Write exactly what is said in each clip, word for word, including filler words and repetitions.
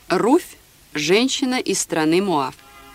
Руфь – женщина из страны Моав.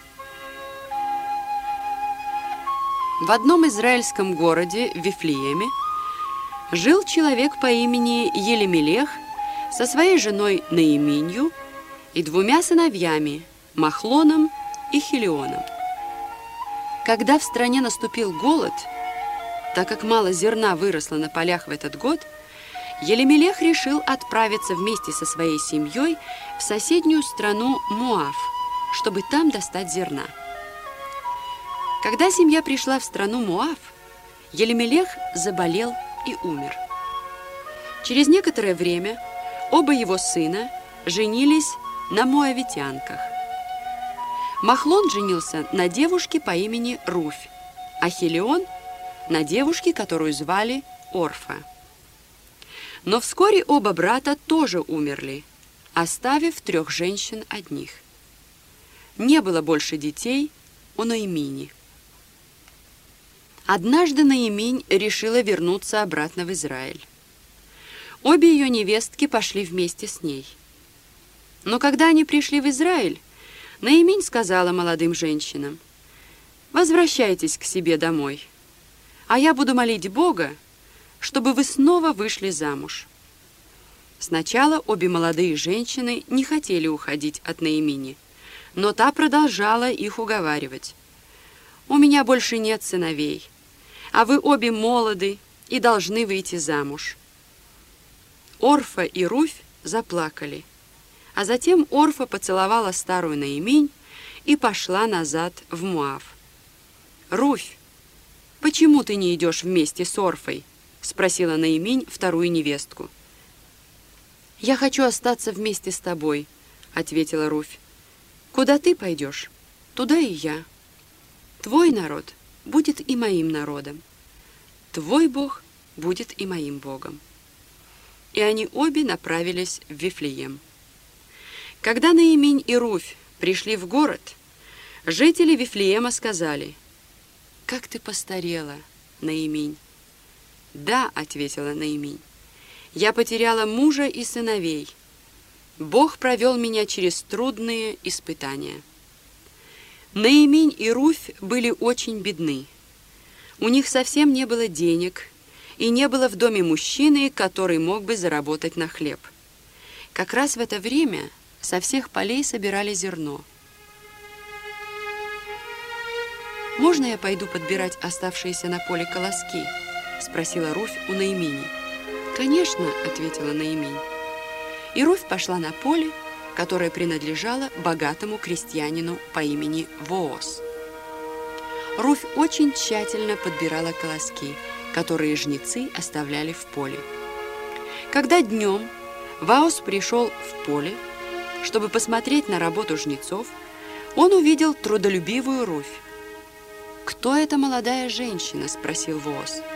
В одном израильском городе, Вифлееме, жил человек по имени Елемелех со своей женой Наиминью и двумя сыновьями – Махлоном и Хилионом. Когда в стране наступил голод, так как мало зерна выросло на полях в этот год, Елемелех решил отправиться вместе со своей семьей в соседнюю страну Моав, чтобы там достать зерна. Когда семья пришла в страну Моав, Елемелех заболел и умер. Через некоторое время оба его сына женились на моавитянках. Махлон женился на девушке по имени Руфь, а Хилион – на девушке, которую звали Орфа. Но вскоре оба брата тоже умерли, оставив трех женщин одних. Не было больше детей у Наимини. Однажды Наиминь решила вернуться обратно в Израиль. Обе ее невестки пошли вместе с ней. Но когда они пришли в Израиль, Наиминь сказала молодым женщинам: «Возвращайтесь к себе домой, а я буду молить Бога, чтобы вы снова вышли замуж». Сначала обе молодые женщины не хотели уходить от Наимини, но та продолжала их уговаривать. «У меня больше нет сыновей, а вы обе молоды и должны выйти замуж». Орфа и Руфь заплакали, а затем Орфа поцеловала старую Наиминь и пошла назад в Моав. «Руфь, почему ты не идешь вместе с Орфой?» — спросила Наиминь вторую невестку. «Я хочу остаться вместе с тобой», — ответила Руфь. «Куда ты пойдешь, туда и я. Твой народ будет и моим народом. Твой Бог будет и моим Богом». И они обе направились в Вифлеем. Когда Наиминь и Руфь пришли в город, жители Вифлеема сказали: «Как ты постарела, Наиминь!» «Да», — ответила Наиминь, — «я потеряла мужа и сыновей. Бог провел меня через трудные испытания». Наиминь и Руфь были очень бедны. У них совсем не было денег, и не было в доме мужчины, который мог бы заработать на хлеб. Как раз в это время со всех полей собирали зерно. «Можно я пойду подбирать оставшиеся на поле колоски?» — спросила Руфь у Наимини. «Конечно», — ответила Наиминь. И Руфь пошла на поле, которое принадлежало богатому крестьянину по имени Воос. Руфь очень тщательно подбирала колоски, которые жнецы оставляли в поле. Когда днем Воос пришел в поле, чтобы посмотреть на работу жнецов, он увидел трудолюбивую Руфь. «Кто эта молодая женщина?» — спросил Воос.